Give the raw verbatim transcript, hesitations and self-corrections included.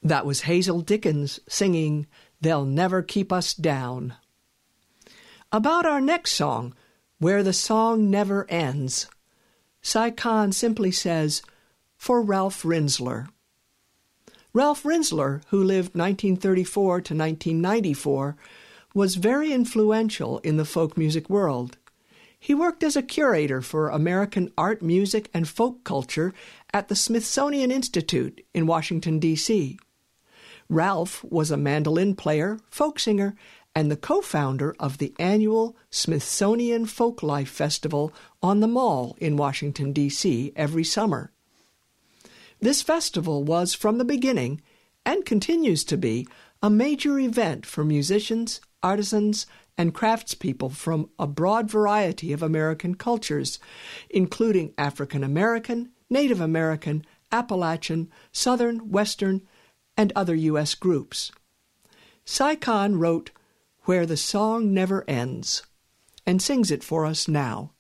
That was Hazel Dickens singing They'll Never Keep Us Down. About our next song, Where the Song Never Ends, Cy Kahn simply says, for Ralph Rinzler. Ralph Rinzler, who lived nineteen thirty-four to nineteen ninety-four, was very influential in the folk music world. He worked as a curator for American art, music, and folk culture at the Smithsonian Institute in Washington, D C Ralph was a mandolin player, folk singer, and the co-founder of the annual Smithsonian Folklife Festival on the Mall in Washington, D C every summer. This festival was, from the beginning, and continues to be, a major event for musicians, artisans, and craftspeople from a broad variety of American cultures, including African American, Native American, Appalachian, Southern, Western, and other U S groups. Cy Kahn wrote Where the Song Never Ends, and sings it for us now.